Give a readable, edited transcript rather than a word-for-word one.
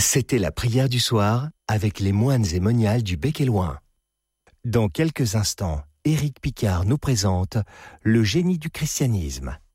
C'était la prière du soir avec les moines et moniales du Bec et Loing. Dans quelques instants, Éric Picard nous présente le génie du christianisme.